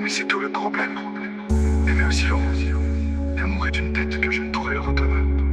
mais c'est tout le problème. Aimer aussi Laurent. L'amour est une tête que je ne pourrai retenir.